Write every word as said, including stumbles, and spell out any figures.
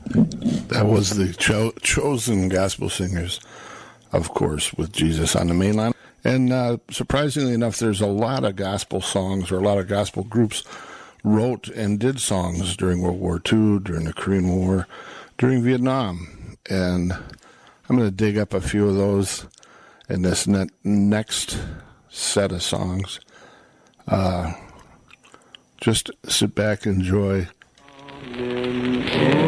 That was the cho- Chosen Gospel Singers, of course, with Jesus on the main line. And uh, surprisingly enough, there's a lot of gospel songs, or a lot of gospel groups wrote and did songs during World War Two, during the Korean War, during Vietnam. And I'm going to dig up a few of those in this ne- next set of songs. Uh, just sit back and enjoy. Amen.